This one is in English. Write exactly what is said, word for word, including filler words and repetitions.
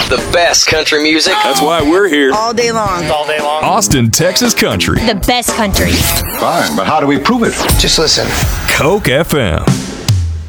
The best country music. That's why we're here. All day long. All day long. Austin, Texas country. The best country. Fine, but how do we prove it? Just listen. Coke F M.